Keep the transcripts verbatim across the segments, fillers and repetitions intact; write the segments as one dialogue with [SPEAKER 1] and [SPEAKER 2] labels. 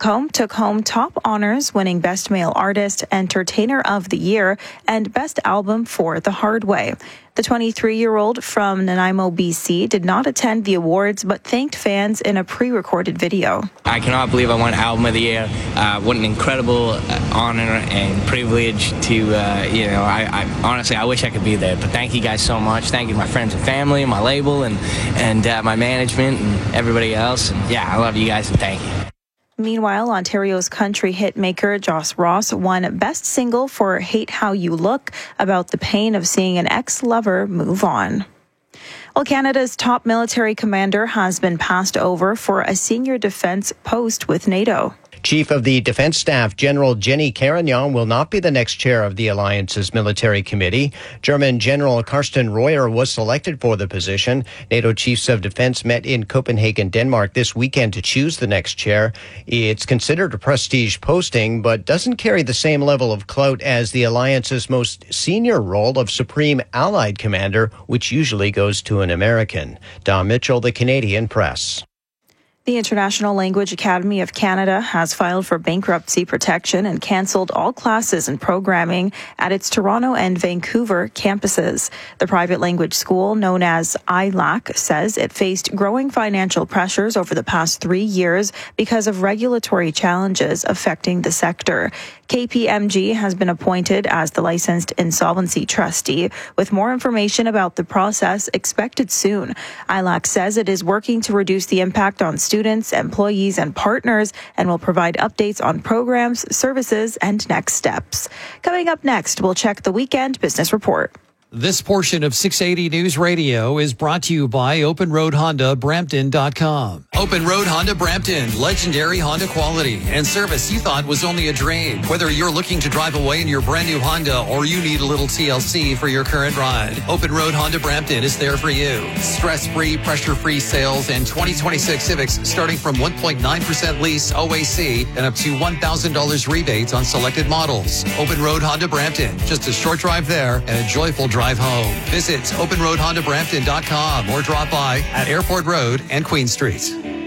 [SPEAKER 1] Combe took home top honors, winning Best Male Artist, Entertainer of the Year, and Best Album for The Hard Way. The twenty-three-year-old from Nanaimo, B C, did not attend the awards, but thanked fans in a pre-recorded video.
[SPEAKER 2] I cannot believe I won Album of the Year. Uh, what an incredible uh, honor and privilege to, uh, you know, I, I honestly, I wish I could be there. But thank you guys so much. Thank you to my friends and family, my label, and, and uh, my management, and everybody else. And yeah, I love you guys, and thank you.
[SPEAKER 1] Meanwhile, Ontario's country hit maker Joss Ross won Best Single for Hate How You Look, about the pain of seeing an ex-lover move on. Well, Canada's top military commander has been passed over for a senior defense post with NATO.
[SPEAKER 3] Chief of the Defense Staff, General Jenny Carignan, will not be the next chair of the alliance's military committee. German General Carsten Reuer was selected for the position. NATO chiefs of defense met in Copenhagen, Denmark this weekend to choose the next chair. It's considered a prestige posting, but doesn't carry the same level of clout as the alliance's most senior role of Supreme Allied Commander, which usually goes to an American. Don Mitchell, The Canadian Press.
[SPEAKER 1] The International Language Academy of Canada has filed for bankruptcy protection and cancelled all classes and programming at its Toronto and Vancouver campuses. The private language school, known as I L A C, says it faced growing financial pressures over the past three years because of regulatory challenges affecting the sector. K P M G has been appointed as the licensed insolvency trustee, with more information about the process expected soon. I L A C says it is working to reduce the impact on students, employees, and partners, and will provide updates on programs, services, and next steps. Coming up next, we'll check the weekend business report.
[SPEAKER 4] This portion of six eighty News Radio is brought to you by Open Road Honda Brampton dot com. Open Road Honda Brampton, legendary Honda quality and service you thought was only a dream. Whether you're looking to drive away in your brand new Honda or you need a little T L C for your current ride, Open Road Honda Brampton is there for you. Stress-free, pressure-free sales and twenty twenty-six Civics starting from one point nine percent lease O A C and up to one thousand dollars rebates on selected models. Open Road Honda Brampton, just a short drive there and a joyful drive home. Visit Open Road Honda Brampton dot com or drop by at Airport Road and Queen Street.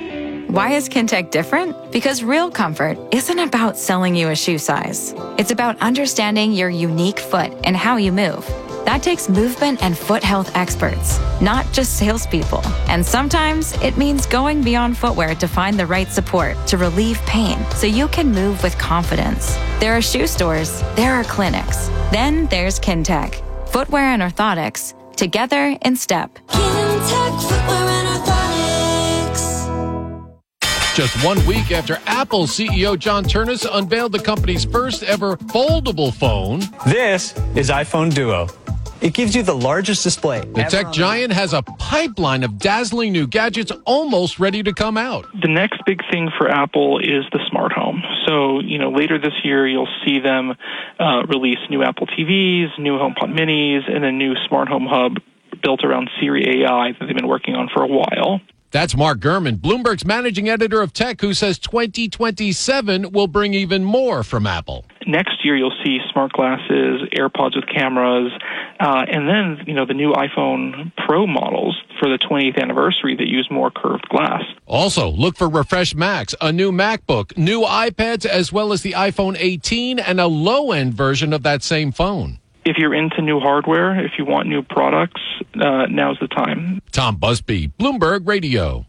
[SPEAKER 5] Why is Kintec different? Because real comfort isn't about selling you a shoe size. It's about understanding your unique foot and how you move. That takes movement and foot health experts, not just salespeople. And sometimes it means going beyond footwear to find the right support to relieve pain so you can move with confidence. There are shoe stores, there are clinics. Then there's Kintec. Footwear and orthotics, together in step.
[SPEAKER 6] Kintec Footwear and Orthotics.
[SPEAKER 7] Just one week after Apple C E O John Ternus unveiled the company's first ever foldable phone.
[SPEAKER 8] This is iPhone Duo. It gives you the largest display.
[SPEAKER 7] The tech giant has a pipeline of dazzling new gadgets almost ready to come out.
[SPEAKER 9] The next big thing for Apple is the smart home. So, you know, later this year, you'll see them uh, release new Apple T Vs, new HomePod minis, and a new smart home hub built around Siri A I that they've been working on for a while.
[SPEAKER 7] That's Mark Gurman, Bloomberg's managing editor of tech, who says twenty twenty-seven will bring even more from Apple.
[SPEAKER 9] Next year, you'll see smart glasses, AirPods with cameras, uh, and then, you know, the new iPhone Pro models for the twentieth anniversary that use more curved glass.
[SPEAKER 7] Also, look for refreshed Macs, a new MacBook, new iPads, as well as the iPhone eighteen and a low-end version of that same phone.
[SPEAKER 9] If you're into new hardware, if you want new products, uh, now's the time.
[SPEAKER 7] Tom Busby, Bloomberg Radio.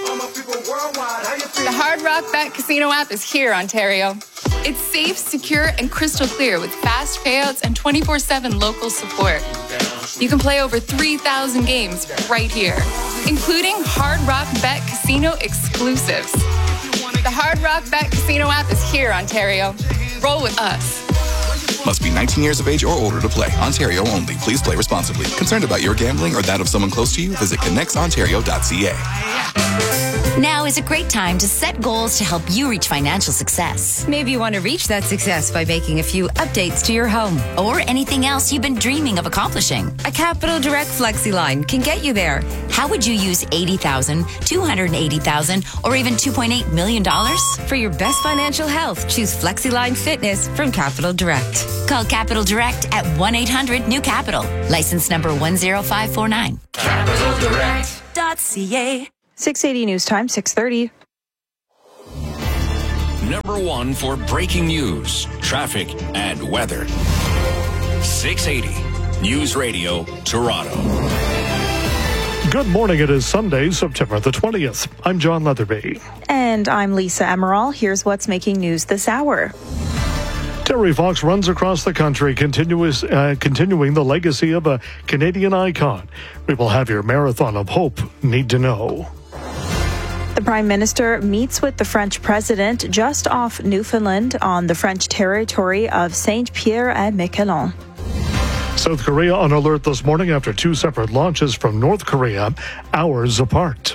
[SPEAKER 10] The Hard Rock Bet Casino app is here, Ontario. It's safe, secure, and crystal clear with fast payouts and twenty-four seven local support. You can play over three thousand games right here, including Hard Rock Bet Casino exclusives. The Hard Rock Bet Casino app is here, Ontario. Roll with us.
[SPEAKER 11] Must be nineteen years of age or older to play. Ontario only. Please play responsibly. Concerned about your gambling or that of someone close to you? Visit connects ontario dot c a.
[SPEAKER 12] Now is a great time to set goals to help you reach financial success.
[SPEAKER 13] Maybe you want to reach that success by making a few updates to your home.
[SPEAKER 12] Or anything else you've been dreaming of accomplishing.
[SPEAKER 13] A Capital Direct Flexi line can get you there.
[SPEAKER 12] How would you use eighty thousand dollars, two hundred eighty thousand dollars, or even two point eight million dollars?
[SPEAKER 13] For your best financial health, choose FlexiLine Fitness from Capital Direct.
[SPEAKER 12] Call Capital Direct at one eight hundred new capital. License number one zero five four nine.
[SPEAKER 6] capital direct dot c a.
[SPEAKER 1] six eighty News Time, six thirty.
[SPEAKER 14] number one for breaking news, traffic, and weather. six eighty News Radio, Toronto.
[SPEAKER 15] Good morning. It is Sunday, September the twentieth. I'm John Leatherby.
[SPEAKER 1] And I'm Lisa Emerald. Here's what's making news this hour.
[SPEAKER 15] Terry Fox runs across the country, continuous, uh, continuing the legacy of a Canadian icon. We will have your Marathon of Hope Need to Know.
[SPEAKER 1] The Prime Minister meets with the French President just off Newfoundland on the French territory of Saint-Pierre-et-Miquelon.
[SPEAKER 15] South Korea on alert this morning after two separate launches from North Korea, hours apart.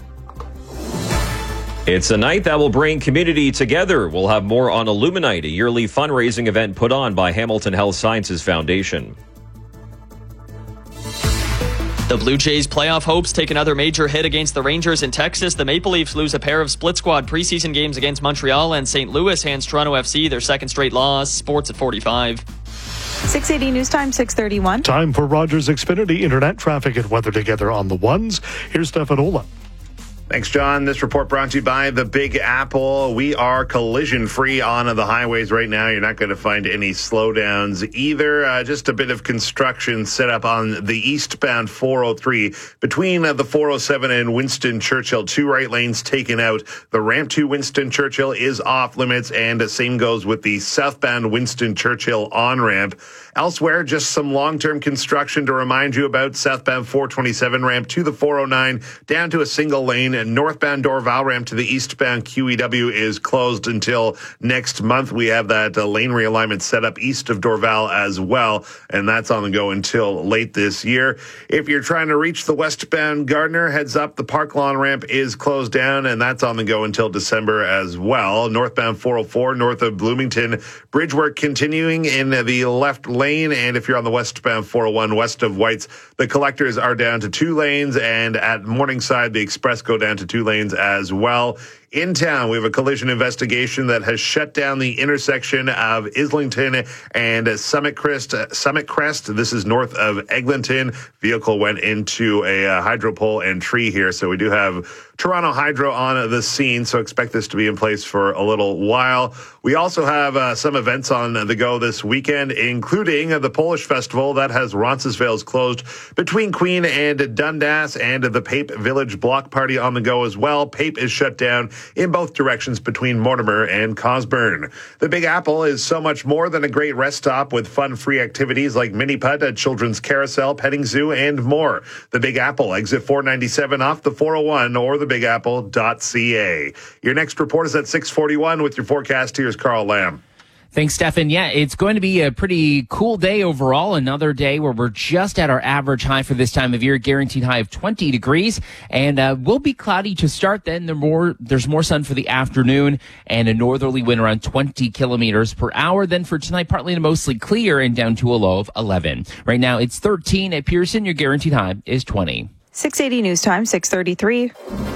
[SPEAKER 16] It's a night that will bring community together. We'll have more on Illuminite, a yearly fundraising event put on by Hamilton Health Sciences Foundation.
[SPEAKER 17] The Blue Jays' playoff hopes take another major hit against the Rangers in Texas. The Maple Leafs lose a pair of split squad preseason games against Montreal, and Saint Louis hands Toronto F C their second straight loss. Sports at forty-five.
[SPEAKER 1] six eighty News Time, six thirty-one.
[SPEAKER 15] Time for Rogers Xfinity Internet traffic and weather together on the ones. Here's Stefan Ola.
[SPEAKER 18] Thanks, John. This report brought to you by the Big Apple. We are collision-free on the highways right now. You're not going to find any slowdowns either. Uh, just a bit of construction set up on the eastbound four oh three between uh, the four oh seven and Winston Churchill. Two right lanes taken out. The ramp to Winston Churchill is off limits, and the same goes with the southbound Winston Churchill on-ramp. Elsewhere, just some long-term construction to remind you about. Southbound four twenty-seven ramp to the four oh nine, down to a single lane. And northbound Dorval ramp to the eastbound Q E W is closed until next month. We have that uh, lane realignment set up east of Dorval as well, and that's on the go until late this year. If you're trying to reach the westbound Gardner, heads up, the Park Lawn ramp is closed down, and that's on the go until December as well. Northbound four oh four, north of Bloomington, bridge work continuing in the left lane, and if you're on the westbound four oh one, west of Whites, the collectors are down to two lanes, and at Morningside, the express go down to two lanes as well. In town, we have a collision investigation that has shut down the intersection of Islington and Summit Crest. Summit Crest. This is north of Eglinton. Vehicle went into a uh, hydro pole and tree here, so we do have Toronto Hydro on the scene, so expect this to be in place for a little while. We also have uh, some events on the go this weekend, including uh, the Polish Festival that has Roncesvalles closed between Queen and Dundas, and the Pape Village Block Party on the go as well. Pape is shut down in both directions between Mortimer and Cosburn. The Big Apple is so much more than a great rest stop with fun free activities like mini putt, a children's carousel, petting zoo, and more. The Big Apple, exit four ninety-seven off the four oh one or the big apple dot c a. Your next report is at six forty-one with your forecast. Here's Carl Lamb.
[SPEAKER 19] Thanks, Stefan. Yeah, it's going to be a pretty cool day overall. Another day where we're just at our average high for this time of year, guaranteed high of twenty degrees. And uh, will be cloudy to start. Then there more, there's more sun for the afternoon and a northerly wind around twenty kilometers per hour. Then for tonight, partly to mostly clear and down to a low of eleven. Right now, it's thirteen at Pearson. Your guaranteed high is twenty.
[SPEAKER 1] six eighty News Time, six thirty-three.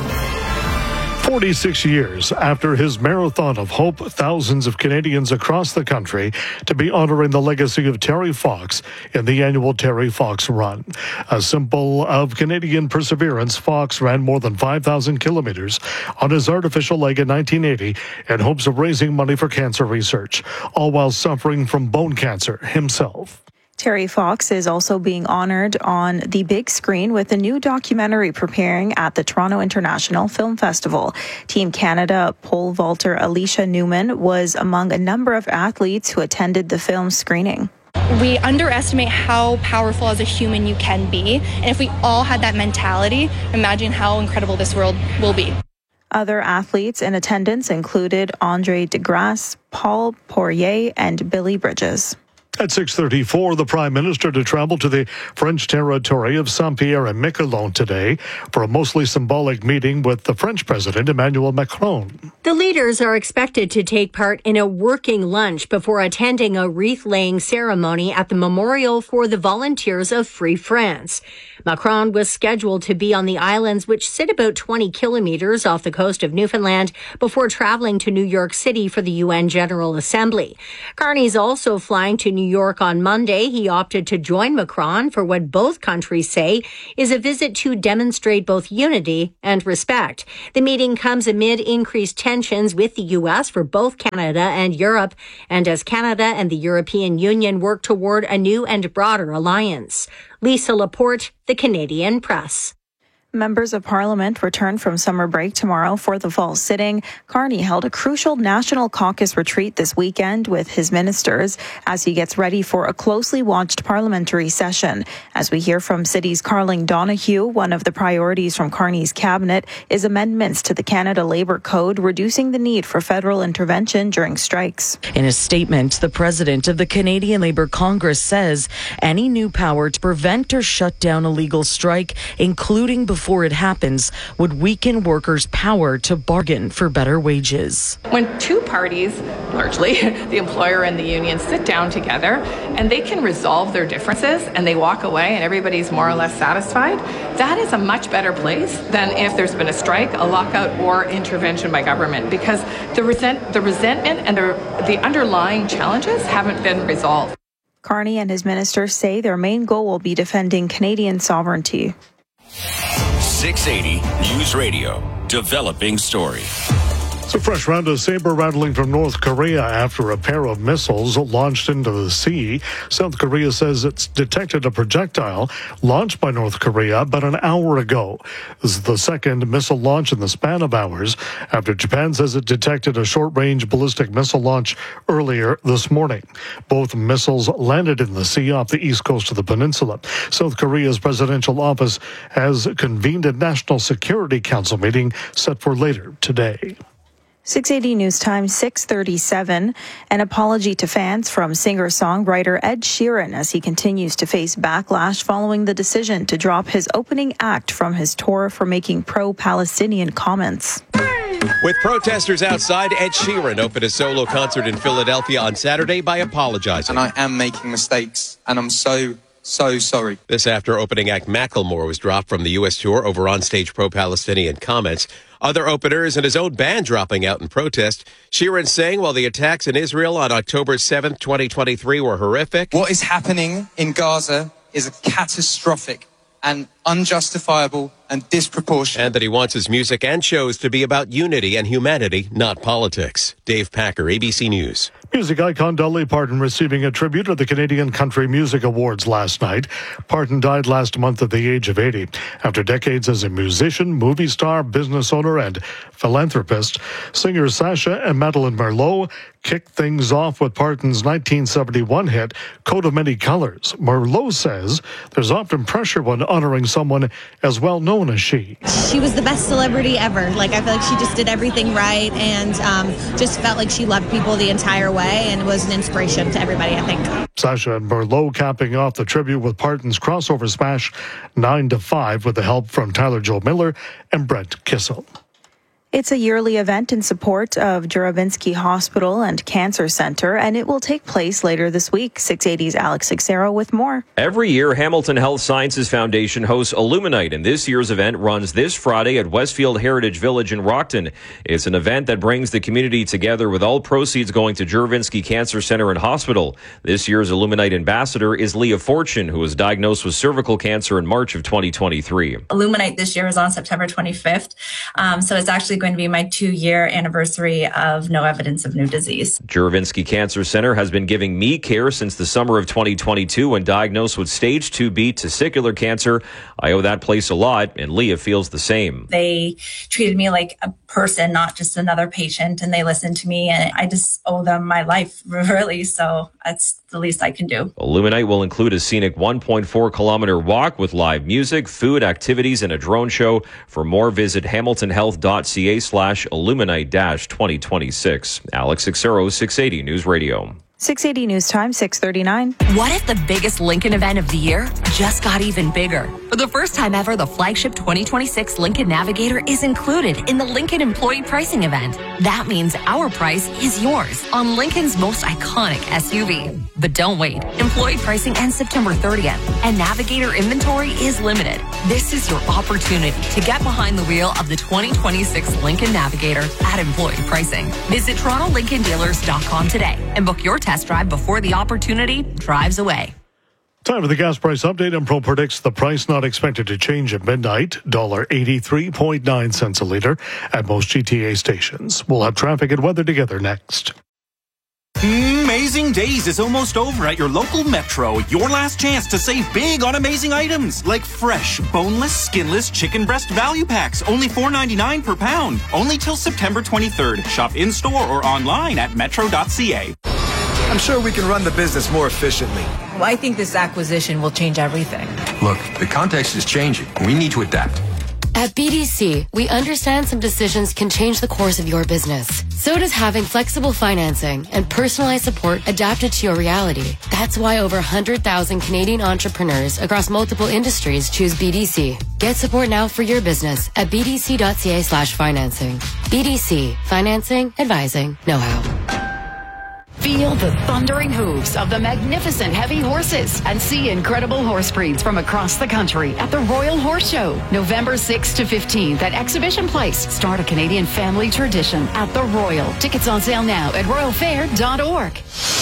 [SPEAKER 15] forty-six years after his Marathon of Hope, thousands of Canadians across the country to be honoring the legacy of Terry Fox in the annual Terry Fox Run. A symbol of Canadian perseverance, Fox ran more than five thousand kilometers on his artificial leg in nineteen eighty in hopes of raising money for cancer research, all while suffering from bone cancer himself.
[SPEAKER 1] Terry Fox is also being honored on the big screen with a new documentary preparing at the Toronto International Film Festival. Team Canada pole vaulter Alicia Newman was among a number of athletes who attended the film screening.
[SPEAKER 20] We underestimate how powerful as a human you can be. And if we all had that mentality, imagine how incredible this world will be.
[SPEAKER 1] Other athletes in attendance included Andre DeGrasse, Paul Poirier, and Billy Bridges.
[SPEAKER 15] At six thirty-four, the Prime Minister to travel to the French territory of Saint-Pierre-et-Miquelon today for a mostly symbolic meeting with the French President Emmanuel Macron.
[SPEAKER 21] The leaders are expected to take part in a working lunch before attending a wreath-laying ceremony at the Memorial for the Volunteers of Free France. Macron was scheduled to be on the islands, which sit about twenty kilometers off the coast of Newfoundland, before traveling to New York City for the U N General Assembly. Carney's also flying to New York on Monday. He opted to join Macron for what both countries say is a visit to demonstrate both unity and respect. The meeting comes amid increased tensions with the U S for both Canada and Europe, and as Canada and the European Union work toward a new and broader alliance. Lisa Laporte, The Canadian Press.
[SPEAKER 1] Members of Parliament return from summer break tomorrow for the fall sitting. Carney held a crucial National Caucus retreat this weekend with his ministers as he gets ready for a closely watched parliamentary session. As we hear from City's Carling Donahue, one of the priorities from Carney's cabinet is amendments to the Canada Labour Code, reducing the need for federal intervention during strikes.
[SPEAKER 2] In a statement, the president of the Canadian Labour Congress says any new power to prevent or shut down a legal strike, including before before it happens, would weaken workers' power to bargain for better wages.
[SPEAKER 22] When two parties, largely the employer and the union, sit down together and they can resolve their differences and they walk away and everybody's more or less satisfied, that is a much better place than if there's been a strike, a lockout, or intervention by government, because the resent the resentment and the, the underlying challenges haven't been resolved.
[SPEAKER 1] Carney and his ministers say their main goal will be defending Canadian sovereignty.
[SPEAKER 14] six eighty News Radio, developing story.
[SPEAKER 15] It's a fresh round of saber rattling from North Korea after a pair of missiles launched into the sea. South Korea says it's detected a projectile launched by North Korea about an hour ago. This is the second missile launch in the span of hours after Japan says it detected a short-range ballistic missile launch earlier this morning. Both missiles landed in the sea off the east coast of the peninsula. South Korea's presidential office has convened a National Security Council meeting set for later today.
[SPEAKER 1] six eighty News Time, six thirty-seven. An apology to fans from singer-songwriter Ed Sheeran as he continues to face backlash following the decision to drop his opening act from his tour for making pro-Palestinian comments.
[SPEAKER 23] With protesters outside, Ed Sheeran opened a solo concert in Philadelphia on Saturday by apologizing.
[SPEAKER 24] And I am making mistakes, and I'm so, so sorry.
[SPEAKER 23] This after opening act Macklemore was dropped from the U S tour over onstage pro-Palestinian comments. Other openers and his own band dropping out in protest. Sheeran saying while the attacks in Israel on October seventh, twenty twenty-three were horrific.
[SPEAKER 24] What is happening in Gaza is catastrophic and unjustifiable and disproportionate.
[SPEAKER 23] And that he wants his music and shows to be about unity and humanity, not politics. Dave Packer, A B C News.
[SPEAKER 15] Music icon Dolly Parton receiving a tribute at the Canadian Country Music Awards last night. Parton died last month at the age of eighty. After decades as a musician, movie star, business owner, and philanthropist, singers Sasha and Madeline Merlot kicked things off with Parton's nineteen seventy-one hit, Coat of Many Colors. Merlot says there's often pressure when honoring someone as well known as she.
[SPEAKER 25] She was the best celebrity ever. Like, I feel like she just did everything right and um, just felt like she loved people the entire way and was an inspiration to everybody, I think.
[SPEAKER 15] Sasha and Merlot capping off the tribute with Parton's crossover smash nine to five with the help from Tyler Joe Miller and Brent Kissel.
[SPEAKER 1] It's a yearly event in support of Juravinski Hospital and Cancer Center, and it will take place later this week. six eighty's Alex Xero with more.
[SPEAKER 16] Every year, Hamilton Health Sciences Foundation hosts Illuminite, and this year's event runs this Friday at Westfield Heritage Village in Rockton. It's an event that brings the community together with all proceeds going to Juravinski Cancer Center and Hospital. This year's Illuminite ambassador is Leah Fortune, who was diagnosed with cervical cancer in March of twenty twenty-three.
[SPEAKER 26] Illuminite this year is on September twenty-fifth, um, so it's actually going to be my two-year anniversary of no evidence of new disease.
[SPEAKER 16] Juravinski Cancer Center has been giving me care since the summer of twenty twenty-two when diagnosed with stage two B testicular cancer. I owe that place a lot, and Leah feels the same.
[SPEAKER 26] They treated me like a person, not just another patient, and they listened to me, and I just owe them my life, really, so that's the least I can do.
[SPEAKER 16] Illuminite will include a scenic one point four kilometer walk with live music, food, activities, and a drone show. For more, visit hamiltonhealth.ca slash illuminite dash 2026. Alex Xero, six eighty News Radio.
[SPEAKER 1] six eighty News Time, six thirty-nine.
[SPEAKER 12] What if the biggest Lincoln event of the year just got even bigger? For the first time ever, the flagship twenty twenty-six Lincoln Navigator is included in the Lincoln Employee Pricing Event. That means our price is yours on Lincoln's most iconic S U V. But don't wait. Employee pricing ends September thirtieth, and Navigator inventory is limited. This is your opportunity to get behind the wheel of the twenty twenty-six Lincoln Navigator at employee pricing. Visit Toronto Lincoln Dealers dot com today and book your test drive before the opportunity drives away.
[SPEAKER 15] Time for the gas price update. Impro predicts the price not expected to change at midnight. one dollar eighty-three point nine cents a litre at most G T A stations. We'll have traffic and weather together next.
[SPEAKER 3] Amazing Days is almost over at your local Metro. Your last chance to save big on amazing items like fresh, boneless, skinless chicken breast value packs. Only four ninety-nine per pound. Only till September twenty-third. Shop in-store or online at metro dot c a.
[SPEAKER 4] I'm sure we can run the business more efficiently.
[SPEAKER 5] Well, I think this acquisition will change everything.
[SPEAKER 7] Look, the context is changing. We need to adapt.
[SPEAKER 8] At B D C, we understand some decisions can change the course of your business. So does having flexible financing and personalized support adapted to your reality. That's why over one hundred thousand Canadian entrepreneurs across multiple industries choose B D C. Get support now for your business at b d c dot c a slash financing. B D C. Financing, advising, know-how.
[SPEAKER 9] Feel the thundering hooves of the magnificent heavy horses and see incredible horse breeds from across the country at the Royal Horse Show, November sixth to fifteenth at Exhibition Place. Start a Canadian family tradition at the Royal. Tickets on sale now at royal fair dot org.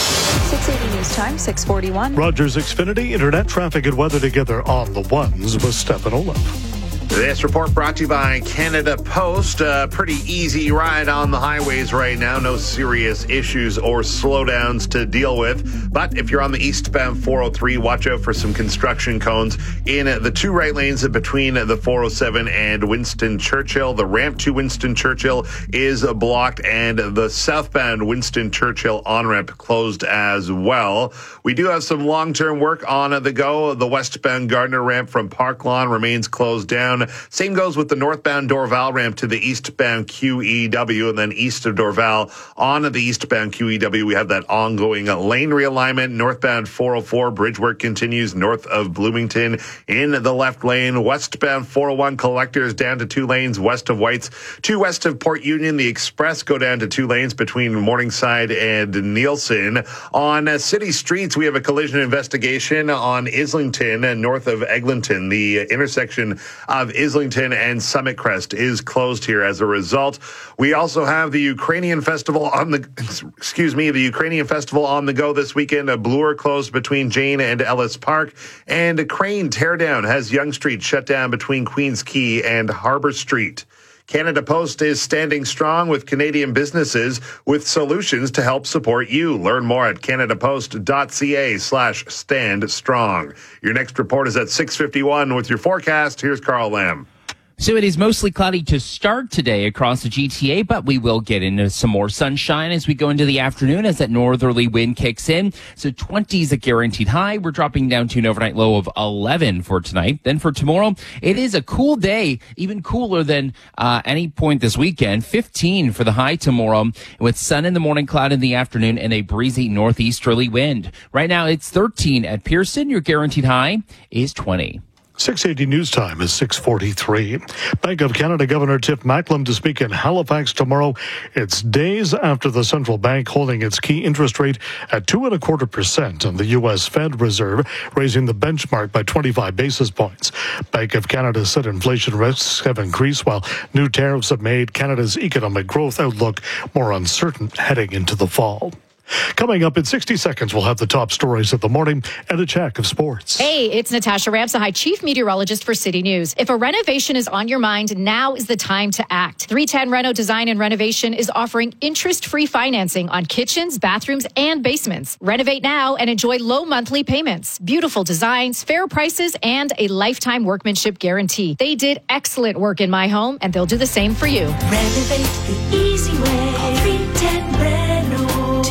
[SPEAKER 1] six eighty News Time, six forty-one.
[SPEAKER 15] Rogers Xfinity Internet traffic and weather together on the ones with Stefan Olaf.
[SPEAKER 18] This report brought to you by Canada Post. A pretty easy ride on the highways right now. No serious issues or slowdowns to deal with. But if you're on the eastbound four oh three, watch out for some construction cones in the two right lanes between the four oh seven and Winston Churchill. The ramp to Winston Churchill is blocked, and the southbound Winston Churchill on-ramp closed as well. We do have some long-term work on the go. The westbound Gardner ramp from Park Lawn remains closed down. Same goes with the northbound Dorval ramp to the eastbound Q E W, and then east of Dorval on the eastbound Q E W, we have that ongoing lane realignment. Northbound four oh four bridge work continues north of Bloomington in the left lane. Westbound four oh one collectors down to two lanes west of Whites. Two west of Port Union, the express go down to two lanes between Morningside and Nielsen. On city streets, we have a collision investigation on Islington and north of Eglinton. The intersection of Islington and Summit Crest is closed here as a result. We also have the Ukrainian festival on the, excuse me, the Ukrainian festival on the go this weekend. A Bloor closed between Jane and Ellis Park, and a Crane teardown has Yonge Street shut down between Queens Quay and Harbour Street. Canada Post is standing strong with Canadian businesses with solutions to help support you. Learn more at canada post dot c a slash stand strong. Your next report is at six fifty-one with your forecast. Here's Carl Lamb.
[SPEAKER 19] So it is mostly cloudy to start today across the G T A, but we will get into some more sunshine as we go into the afternoon as that northerly wind kicks in. So twenty is a guaranteed high. We're dropping down to an overnight low of eleven for tonight. Then for tomorrow, it is a cool day, even cooler than uh, any point this weekend. fifteen for the high tomorrow with sun in the morning, cloud in the afternoon, and a breezy northeasterly wind. Right now, it's thirteen at Pearson. Your guaranteed high is twenty.
[SPEAKER 15] six eighty News Time is six forty-three. Bank of Canada Governor Tiff Macklem to speak in Halifax tomorrow. It's days after the central bank holding its key interest rate at two and a quarter percent and the U S Fed Reserve raising the benchmark by twenty-five basis points. Bank of Canada said inflation risks have increased while new tariffs have made Canada's economic growth outlook more uncertain heading into the fall. Coming up in sixty seconds, we'll have the top stories of the morning and a check of sports.
[SPEAKER 27] Hey, it's Natasha Ramsahai, Chief Meteorologist for City News. If a renovation is on your mind, now is the time to act. three ten Reno Design and Renovation is offering interest-free financing on kitchens, bathrooms, and basements. Renovate now and enjoy low monthly payments, beautiful designs, fair prices, and a lifetime workmanship guarantee. They did excellent work in my home, and they'll do the same for you.
[SPEAKER 6] Renovate the easy way. Call three ten Reno today.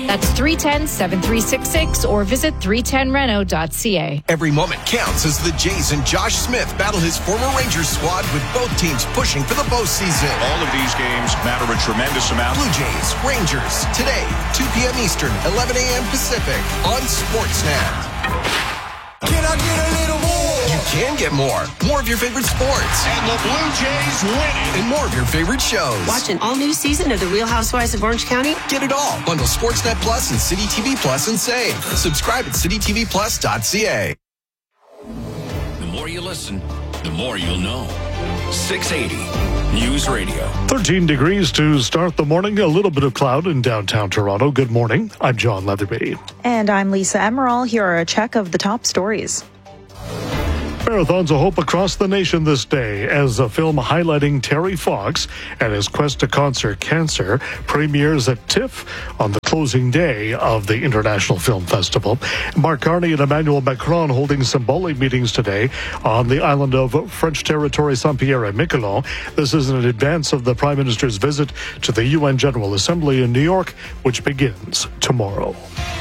[SPEAKER 27] That's three one zero, seven three six six or visit three ten reno dot c a.
[SPEAKER 2] Every moment counts as the Jays and Josh Smith battle his former Rangers squad with both teams pushing for the postseason.
[SPEAKER 10] All of these games matter a tremendous amount.
[SPEAKER 2] Blue Jays, Rangers, today, two p.m. Eastern, eleven a.m. Pacific on Sportsnet. Can I get a little more? You can get more. More of your favorite sports.
[SPEAKER 10] And the Blue Jays win it.
[SPEAKER 2] And more of your favorite shows.
[SPEAKER 11] Watch an all-new season of The Real Housewives of Orange County.
[SPEAKER 2] Get it all. Bundle Sportsnet Plus and City T V Plus and save. Subscribe at city t v plus dot c a.
[SPEAKER 14] The more you listen, the more you'll know. six eighty News Radio.
[SPEAKER 15] thirteen degrees to start the morning. A little bit of cloud in downtown Toronto. Good morning. I'm John Leatherby.
[SPEAKER 1] And I'm Lisa Emerald. Here are a check of the top stories.
[SPEAKER 15] Marathons of hope across the nation this day as a film highlighting Terry Fox and his quest to conquer cancer premieres at TIFF on the closing day of the International Film Festival. Mark Carney and Emmanuel Macron holding symbolic meetings today on the island of French territory Saint-Pierre et Miquelon. This is in advance of the Prime Minister's visit to the U N General Assembly in New York, which begins tomorrow.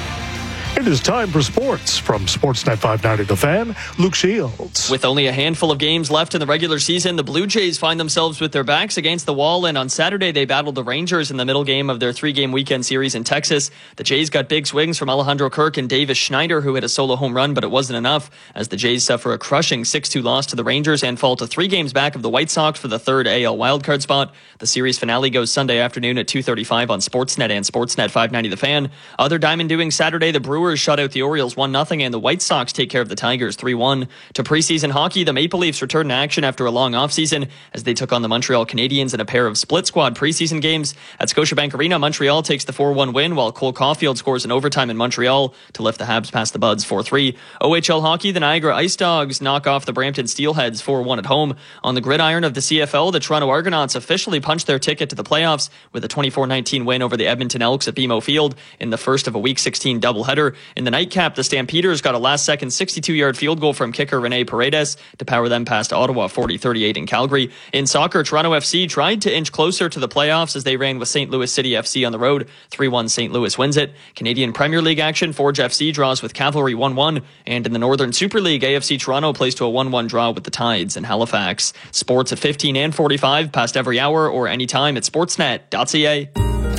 [SPEAKER 15] It is time for sports. From Sportsnet five ninety The Fan, Luke Shields.
[SPEAKER 13] With only a handful of games left in the regular season, the Blue Jays find themselves with their backs against the wall, and on Saturday they battled the Rangers in the middle game of their three-game weekend series in Texas. The Jays got big swings from Alejandro Kirk and Davis Schneider, who hit a solo home run, but it wasn't enough as the Jays suffer a crushing six two loss to the Rangers and fall to three games back of the White Sox for the third A L wildcard spot. The series finale goes Sunday afternoon at two thirty-five on Sportsnet and Sportsnet five ninety The Fan. Other diamond doing Saturday, the Brewers shut out the Orioles one nothing, and the White Sox take care of the Tigers three one. To preseason hockey, the Maple Leafs return to action after a long offseason as they took on the Montreal Canadiens in a pair of split squad preseason games. At Scotiabank Arena, Montreal takes the four one win, while Cole Caulfield scores in overtime in Montreal to lift the Habs past the Buds four three. O H L hockey, the Niagara Ice Dogs knock off the Brampton Steelheads four one at home. On the gridiron of the C F L, the Toronto Argonauts officially punched their ticket to the playoffs with a twenty-four nineteen win over the Edmonton Elks at B M O Field in the first of a Week sixteen doubleheader. In the nightcap, the Stampeders got a last-second sixty-two-yard field goal from kicker Rene Paredes to power them past Ottawa forty thirty-eight in Calgary. In soccer, Toronto F C tried to inch closer to the playoffs as they ran with Saint Louis City F C on the road. three one Saint Louis wins it. Canadian Premier League action, Forge F C draws with Cavalry one one. And in the Northern Super League, A F C Toronto plays to a one one draw with the Tides in Halifax. Sports at fifteen and forty-five, past every hour or anytime at sportsnet dot c a.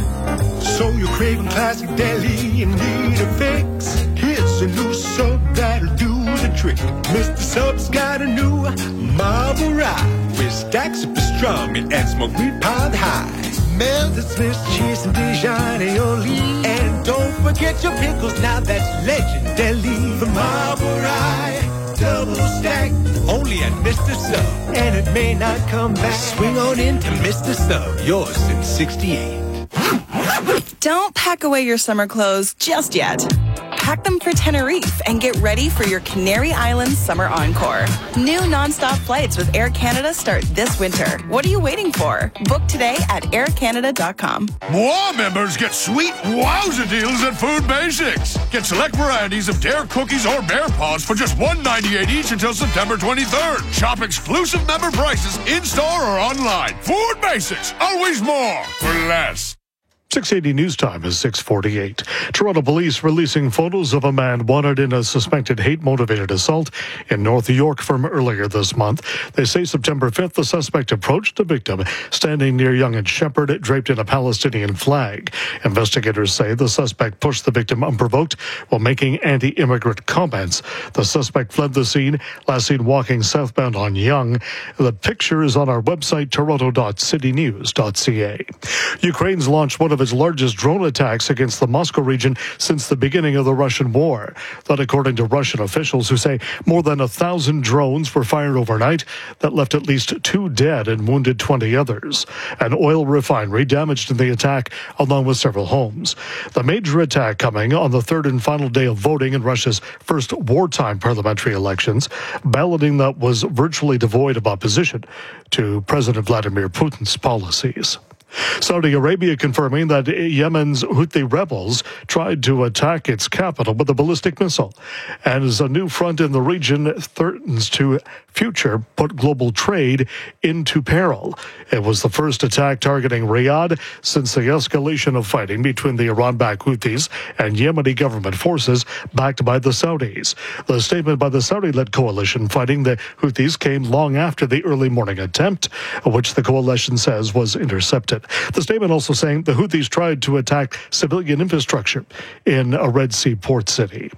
[SPEAKER 17] So you're craving classic deli and need a fix? Here's a new sub that'll do the trick. Mister Sub's got a new marble rye with stacks of pastrami and smoked meat piled high. Smell the Swiss cheese and Dijon aioli. And don't forget your pickles, now that's legend deli. The marble rye, double stack, only at Mister Sub. And it may not come back. Swing on into Mister Sub, yours since sixty-eight.
[SPEAKER 20] Don't pack away your summer clothes just yet. Pack them for Tenerife and get ready for your Canary Islands summer encore. New nonstop flights with Air Canada start this winter. What are you waiting for? Book today at air canada dot com.
[SPEAKER 21] More members get sweet wowza deals at Food Basics. Get select varieties of Dare cookies or Bear Paws for just one ninety-eight each until September twenty-third. Shop exclusive member prices in-store or online. Food Basics, always more for less.
[SPEAKER 15] six eighty News Time is six forty-eight. Toronto police releasing photos of a man wanted in a suspected hate-motivated assault in North York from earlier this month. They say September fifth, the suspect approached the victim standing near Yonge and Shepherd, draped in a Palestinian flag. Investigators say the suspect pushed the victim unprovoked while making anti-immigrant comments. The suspect fled the scene, last seen walking southbound on Yonge. The picture is on our website, toronto dot city news dot c a. Ukraine's launched one of its largest drone attacks against the Moscow region since the beginning of the Russian war. That according to Russian officials who say more than a thousand drones were fired overnight that left at least two dead and wounded twenty others. An oil refinery damaged in the attack along with several homes. The major attack coming on the third and final day of voting in Russia's first wartime parliamentary elections, balloting that was virtually devoid of opposition to President Vladimir Putin's policies. Saudi Arabia confirming that Yemen's Houthi rebels tried to attack its capital with a ballistic missile. And as a new front in the region threatens to future put global trade into peril. It was the first attack targeting Riyadh since the escalation of fighting between the Iran-backed Houthis and Yemeni government forces backed by the Saudis. The statement by the Saudi-led coalition fighting the Houthis came long after the early morning attempt, which the coalition says was intercepted. The statement also saying the Houthis tried to attack civilian infrastructure in a Red Sea port city.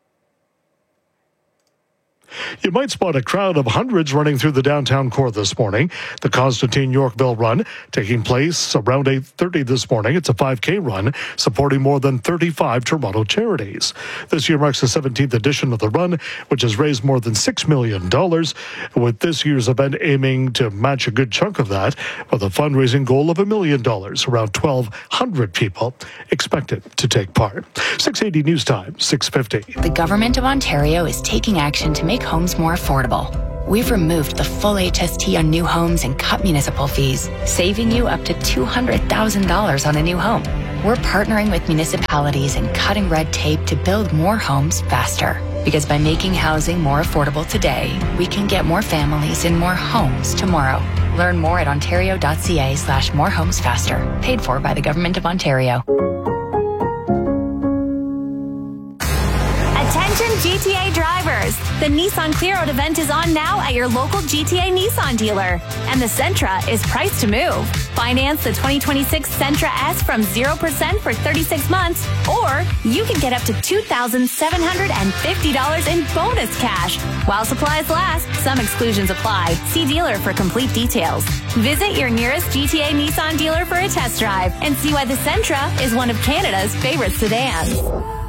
[SPEAKER 15] You might spot a crowd of hundreds running through the downtown core this morning. The Constantine Yorkville Run taking place around eight thirty this morning. It's a five K run supporting more than thirty-five Toronto charities. This year marks the seventeenth edition of the run, which has raised more than six million dollars, with this year's event aiming to match a good chunk of that with a fundraising goal of a million dollars. Around twelve hundred people expected to take part. six eighty News Time, six fifty.
[SPEAKER 12] The Government of Ontario is taking action to make homes more affordable. We've removed the full H S T on new homes and cut municipal fees, saving you up to two hundred thousand dollars on a new home. We're partnering with municipalities and cutting red tape to build more homes faster. Because by making housing more affordable today, we can get more families in more homes tomorrow. Learn more at ontario.ca slash more homes faster. Paid for by the Government of Ontario.
[SPEAKER 16] Attention G T A drivers! The Nissan Clear Out event is on now at your local G T A Nissan dealer. And the Sentra is priced to move. Finance the twenty twenty-six Sentra S from zero percent for thirty-six months, or you can get up to two thousand seven hundred fifty dollars in bonus cash. While supplies last, some exclusions apply. See dealer for complete details. Visit your nearest G T A Nissan dealer for a test drive and see why the Sentra is one of Canada's favorite sedans.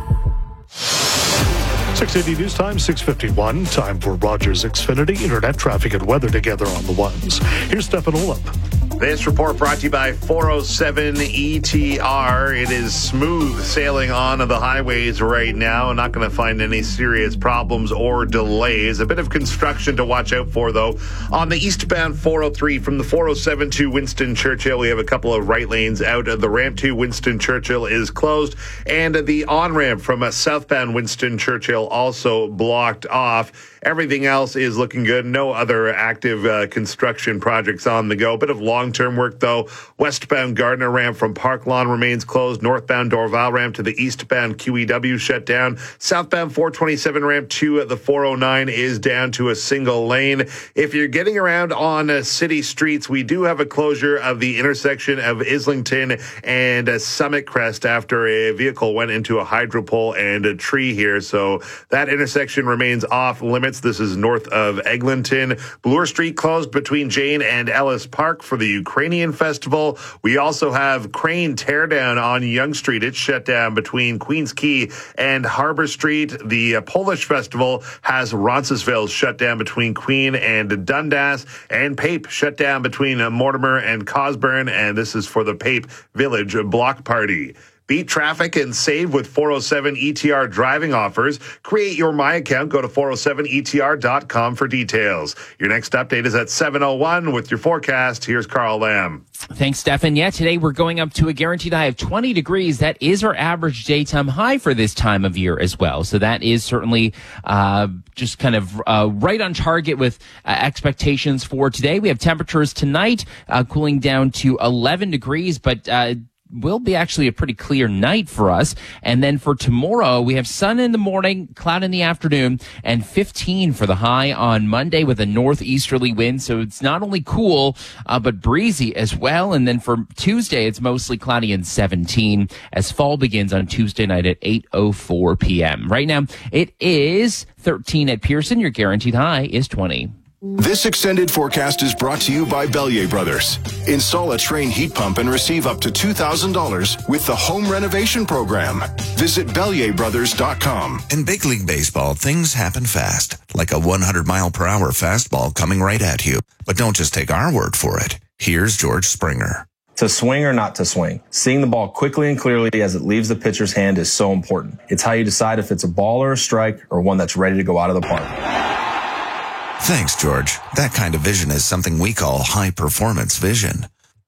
[SPEAKER 15] six eighty News Time, six fifty-one. Time for Rogers Xfinity Internet traffic and weather together on the ones. Here's Stefan Olip.
[SPEAKER 18] This report brought to you by four oh seven E T R. It is smooth sailing on the highways right now. Not going to find any serious problems or delays. A bit of construction to watch out for, though. On the eastbound four oh three from the four oh seven to Winston Churchill, we have a couple of right lanes out. The ramp to Winston Churchill is closed, and the on-ramp from a southbound Winston Churchill also blocked off. Everything else is looking good. No other active uh, construction projects on the go. Bit of long-term work, though. Westbound Gardner ramp from Park Lawn remains closed. Northbound Dorval ramp to the eastbound Q E W shut down. Southbound four twenty-seven ramp to the four oh nine is down to a single lane. If you're getting around on uh, city streets, we do have a closure of the intersection of Islington and uh, Summit Crest after a vehicle went into a hydro pole and a tree here. So that intersection remains off limits. This is north of Eglinton. Bloor Street closed between Jane and Ellis Park for the Ukrainian Festival. We also have Crane Teardown on Yonge Street. It's shut down between Queens Quay and Harbor Street. The uh, Polish Festival has Roncesvalles shut down between Queen and Dundas. And Pape shut down between uh, Mortimer and Cosburn. And this is for the Pape Village Block Party. Beat traffic and save with four oh seven E T R driving offers. Create your My Account. Go to four oh seven E T R dot com for details. Your next update is at seven oh one with your forecast. Here's Carl Lamb.
[SPEAKER 19] Thanks, Stefan. Yeah, today we're going up to a guaranteed high of twenty degrees. That is our average daytime high for this time of year as well. So that is certainly uh just kind of uh right on target with uh, expectations for today. We have temperatures tonight uh cooling down to eleven degrees, but uh will be actually a pretty clear night for us. And then for tomorrow, we have sun in the morning, cloud in the afternoon, and fifteen for the high on Monday with a northeasterly wind. So it's not only cool, uh, but breezy as well. And then for Tuesday, it's mostly cloudy and seventeen as fall begins on Tuesday night at eight oh four p.m. Right now, it is thirteen at Pearson. Your guaranteed high is twenty.
[SPEAKER 22] This extended forecast is brought to you by Bellier Brothers. Install a Trane heat pump and receive up to two thousand dollars with the home renovation program. Visit Bellier Brothers dot com.
[SPEAKER 23] In big league baseball, things happen fast, like a one hundred mile per hour fastball coming right at you. But don't just take our word for it. Here's George Springer.
[SPEAKER 24] To swing or not to swing, seeing the ball quickly and clearly as it leaves the pitcher's hand is so important. It's how you decide if it's a ball or a strike or one that's ready to go out of the park.
[SPEAKER 23] Thanks, George. That kind of vision is something we call high-performance vision.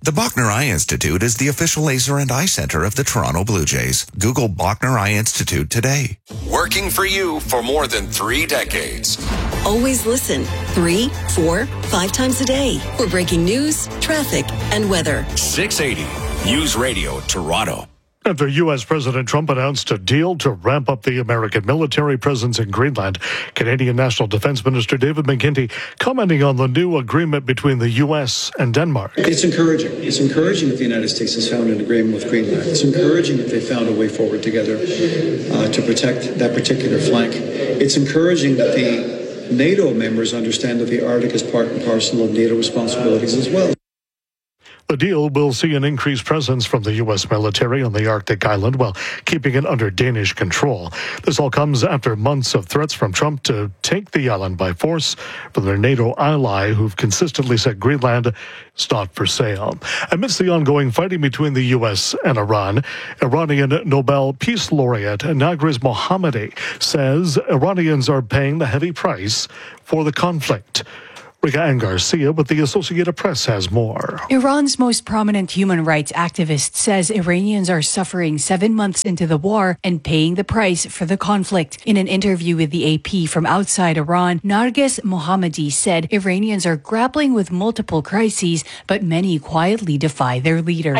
[SPEAKER 23] The Bachner Eye Institute is the official laser and eye center of the Toronto Blue Jays. Google Bachner Eye Institute today.
[SPEAKER 14] Working for you for more than three decades.
[SPEAKER 3] Always listen three, four, five times a day for breaking news, traffic, and weather.
[SPEAKER 14] six eighty News Radio Toronto.
[SPEAKER 15] After U S. President Trump announced a deal to ramp up the American military presence in Greenland, Canadian National Defense Minister David McGuinty commenting on the new agreement between the U S and Denmark.
[SPEAKER 4] It's encouraging. It's encouraging that the United States has found an agreement with Greenland. It's encouraging that they found a way forward together uh, to protect that particular flank. It's encouraging that the NATO members understand that the Arctic is part and parcel of NATO responsibilities as well.
[SPEAKER 15] The deal will see an increased presence from the U S military on the Arctic island while keeping it under Danish control. This all comes after months of threats from Trump to take the island by force from their NATO ally who've consistently said Greenland is not for sale. Amidst the ongoing fighting between the U S and Iran, Iranian Nobel Peace Laureate Narges Mohammadi says Iranians are paying the heavy price for the conflict. Rika Ann Garcia with the Associated Press has more.
[SPEAKER 5] Iran's most prominent human rights activist says Iranians are suffering seven months into the war and paying the price for the conflict. In an interview with the A P from outside Iran, Narges Mohammadi said Iranians are grappling with multiple crises, but many quietly defy their leaders.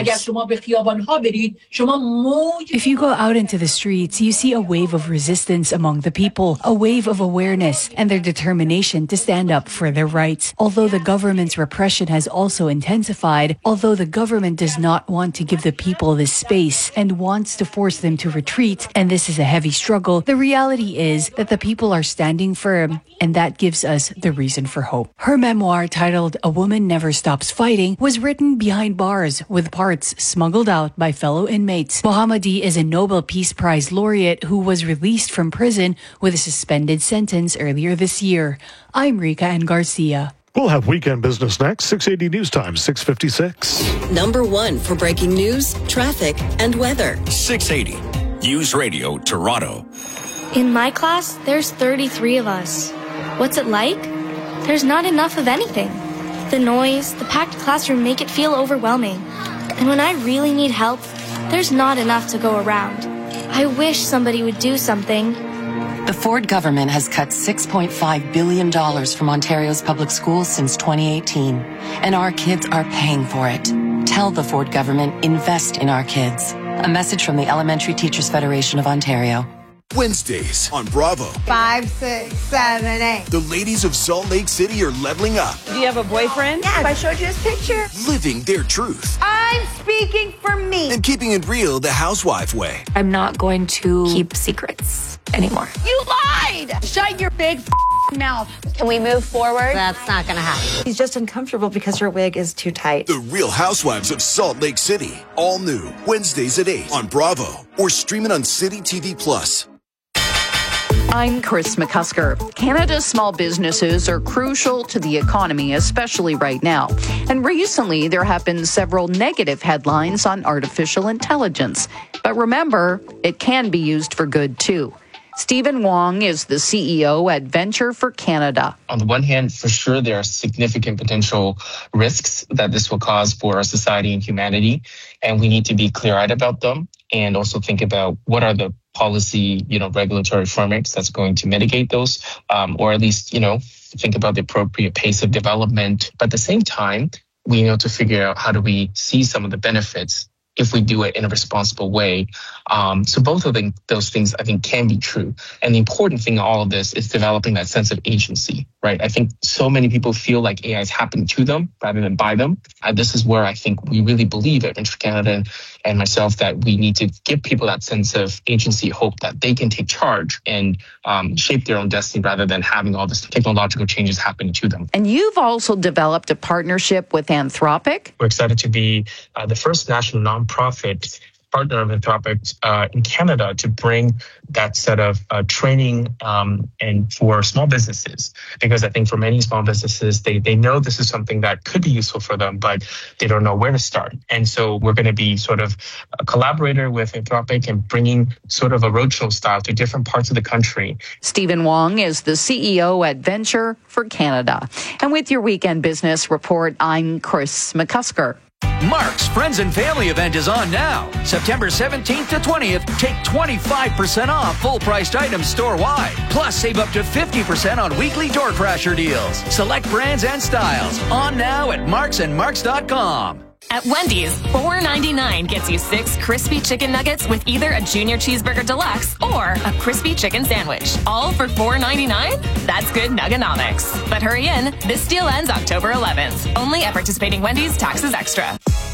[SPEAKER 5] If you go out into the streets, you see a wave of resistance among the people, a wave of awareness, and their determination to stand up for their rights. Although the government's repression has also intensified, although the government does not want to give the people this space and wants to force them to retreat, and this is a heavy struggle, the reality is that the people are standing firm, and that gives us the reason for hope. Her memoir, titled A Woman Never Stops Fighting, was written behind bars with parts smuggled out by fellow inmates. Mohammadi is a Nobel Peace Prize laureate who was released from prison with a suspended sentence earlier this year. I'm Rika Ann Garcia.
[SPEAKER 15] We'll have weekend business next. six eighty News Time, six fifty-six.
[SPEAKER 3] Number one for breaking news, traffic, and weather.
[SPEAKER 14] six eighty News Radio Toronto.
[SPEAKER 7] In my class, there's thirty-three of us. What's it like? There's not enough of anything. The noise, the packed classroom make it feel overwhelming. And when I really need help, there's not enough to go around. I wish somebody would do something.
[SPEAKER 8] The Ford government has cut six point five billion dollars from Ontario's public schools since twenty eighteen, and our kids are paying for it. Tell the Ford government, invest in our kids. A message from the Elementary Teachers Federation of Ontario.
[SPEAKER 2] Wednesdays on Bravo.
[SPEAKER 25] Five, six, seven, eight.
[SPEAKER 2] The ladies of Salt Lake City are leveling up.
[SPEAKER 25] Do you have a boyfriend? Yes. I showed you his picture.
[SPEAKER 2] Living their truth.
[SPEAKER 25] I'm speaking for me.
[SPEAKER 2] And keeping it real the housewife way.
[SPEAKER 26] I'm not going to keep secrets anymore.
[SPEAKER 25] You lied! Shut your big f- mouth.
[SPEAKER 26] Can we move forward?
[SPEAKER 25] That's not going to happen.
[SPEAKER 26] He's just uncomfortable because her wig is too tight.
[SPEAKER 2] The Real Housewives of Salt Lake City. All new. Wednesdays at eight on Bravo. Or stream it on City T V Plus.
[SPEAKER 28] I'm Chris McCusker. Canada's small businesses are crucial to the economy, especially right now. And recently, there have been several negative headlines on artificial intelligence. But remember, it can be used for good, too. Stephen Wong is the C E O at Venture for Canada.
[SPEAKER 29] On the one hand, for sure, there are significant potential risks that this will cause for our society and humanity, and we need to be clear-eyed about them and also think about what are the policy, you know, regulatory frameworks that's going to mitigate those, um, or at least, you know, think about the appropriate pace of development. But at the same time, we need to figure out how do we see some of the benefits if we do it in a responsible way. Um, so both of them, those things, I think, can be true. And the important thing in all of this is developing that sense of agency, right? I think so many people feel like A I is happening to them rather than by them. Uh, this is where I think we really believe at Venture Canada and, and myself that we need to give people that sense of agency, hope that they can take charge and um, shape their own destiny rather than having all this technological changes happening to them.
[SPEAKER 28] And you've also developed a partnership with Anthropic.
[SPEAKER 29] We're excited to be uh, the first national nonprofit partner of Anthropic uh, in Canada to bring that set of uh, training um, and for small businesses, because I think for many small businesses, they they know this is something that could be useful for them, but they don't know where to start. And so we're going to be sort of a collaborator with Anthropic and bringing sort of a roadshow style to different parts of the country.
[SPEAKER 28] Stephen Wong is the C E O at Venture for Canada. And with your Weekend Business Report, I'm Chris McCusker.
[SPEAKER 1] Mark's Friends and Family event is on now. September seventeenth to twentieth, take twenty-five percent off full-priced items store-wide. Plus, save up to fifty percent on weekly door crasher deals. Select brands and styles. On now at marks and marks dot com.
[SPEAKER 6] At Wendy's, four ninety-nine gets you six crispy chicken nuggets with either a junior cheeseburger deluxe or a crispy chicken sandwich. All for four ninety-nine? That's good nuggenomics. But hurry in, this deal ends October eleventh. Only at participating Wendy's, taxes extra.